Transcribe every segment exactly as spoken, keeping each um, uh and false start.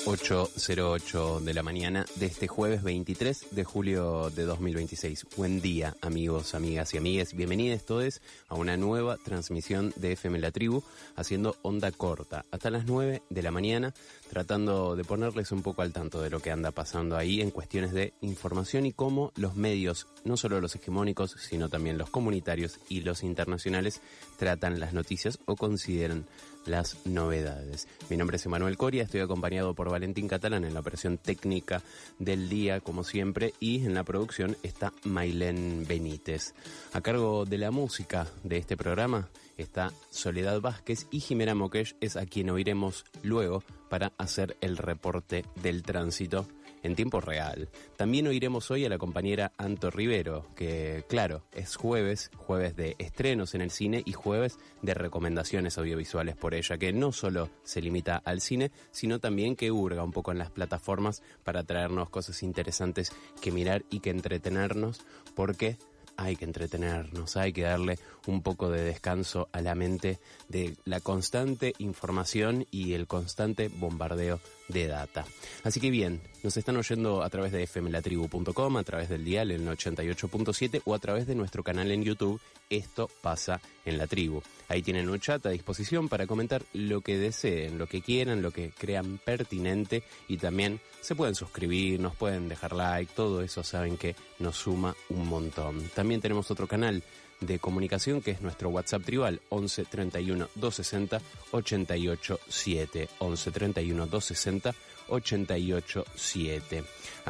ocho cero ocho de la mañana de este jueves veintitrés de julio de dos mil veintiséis. Buen día, amigos, amigas y amigues. Bienvenidos todos a una nueva transmisión de F M La Tribu, haciendo onda corta hasta las nueve de la mañana, tratando de ponerles un poco al tanto de lo que anda pasando ahí en cuestiones de información y cómo los medios, no solo los hegemónicos, sino también los comunitarios y los internacionales, tratan las noticias o consideran las novedades. Mi nombre es Emanuel Coria, estoy acompañado por Valentín Catalán en la operación técnica del día, como siempre, y en la producción está Mailén Benítez. A cargo de la música de este programa está Soledad Vázquez y Jimena Moquesh es a quien oiremos luego para hacer el reporte del tránsito en tiempo real. También oiremos hoy a la compañera Anto Rivero, que claro, es jueves, jueves de estrenos en el cine y jueves de recomendaciones audiovisuales por ella, que no solo se limita al cine, sino también que hurga un poco en las plataformas para traernos cosas interesantes que mirar y que entretenernos, porque hay que entretenernos, hay que darle un poco de descanso a la mente de la constante información y el constante bombardeo de data. Así que bien, nos están oyendo a través de f m la tribu punto com, a través del dial en ochenta y ocho punto siete o a través de nuestro canal en YouTube, Esto Pasa en la Tribu. Ahí tienen un chat a disposición para comentar lo que deseen, lo que quieran, lo que crean pertinente, y también se pueden suscribir, nos pueden dejar like, todo eso saben que nos suma un montón. También tenemos otro canal de comunicación que es nuestro WhatsApp tribal, once treinta y uno doscientos sesenta ochenta y ocho siete, once treinta y uno doscientos sesenta ochenta y ocho siete.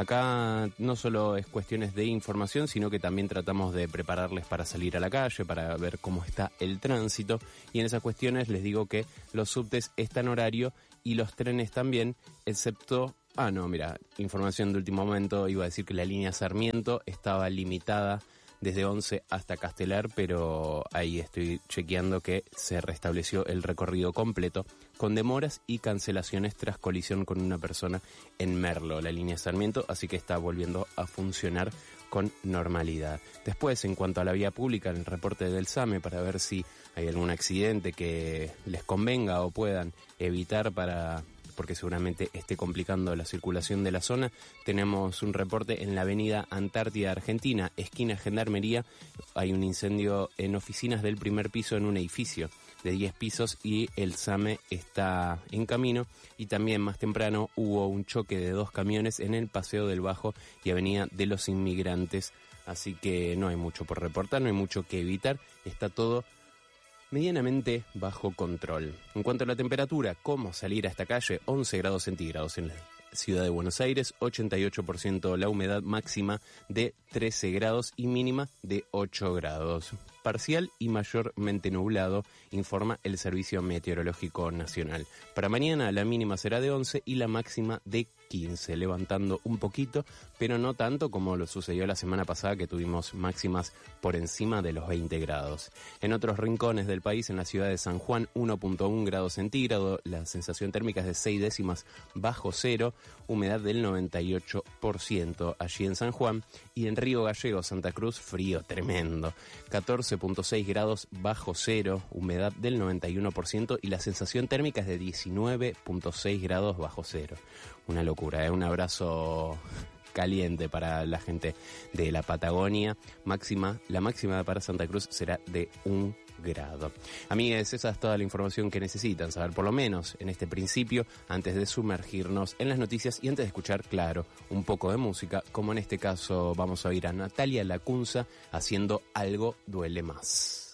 Acá no solo es cuestiones de información, sino que también tratamos de prepararles para salir a la calle, para ver cómo está el tránsito, y en esas cuestiones les digo que los subtes están en horario y los trenes también, excepto... Ah, no, mira, información de último momento, iba a decir que la línea Sarmiento estaba limitada desde Once hasta Castelar, pero ahí estoy chequeando que se restableció el recorrido completo, con demoras y cancelaciones tras colisión con una persona en Merlo, la línea Sarmiento, así que está volviendo a funcionar con normalidad. Después, en cuanto a la vía pública, el reporte del SAME para ver si hay algún accidente que les convenga o puedan evitar para... porque seguramente esté complicando la circulación de la zona. Tenemos un reporte en la avenida Antártida Argentina, esquina Gendarmería. Hay un incendio en oficinas del primer piso en un edificio de diez pisos y el SAME está en camino. Y también más temprano hubo un choque de dos camiones en el Paseo del Bajo y Avenida de los Inmigrantes. Así que no hay mucho por reportar, no hay mucho que evitar. Está todo medianamente bajo control. En cuanto a la temperatura, cómo salir a esta calle, once grados centígrados en la ciudad de Buenos Aires, ochenta y ocho por ciento la humedad, máxima de trece grados y mínima de ocho grados. Parcial y mayormente nublado, informa el Servicio Meteorológico Nacional. Para mañana la mínima será de once y la máxima de quince, levantando un poquito, pero no tanto como lo sucedió la semana pasada, que tuvimos máximas por encima de los veinte grados. En otros rincones del país, en la ciudad de San Juan, uno punto uno grados centígrados, la sensación térmica es de seis décimas bajo cero, humedad del noventa y ocho por ciento allí en San Juan, y en Río Gallegos, Santa Cruz, frío tremendo, catorce punto seis grados bajo cero, humedad del noventa y uno por ciento y la sensación térmica es de diecinueve punto seis grados bajo cero. Una locura, ¿eh? Un abrazo caliente para la gente de la Patagonia. Máxima, la máxima para Santa Cruz será de un grado. Amigues, esa es toda la información que necesitan saber, por lo menos en este principio, antes de sumergirnos en las noticias y antes de escuchar, claro, un poco de música, como en este caso vamos a oír a Natalia Lacunza haciendo Algo Duele Más.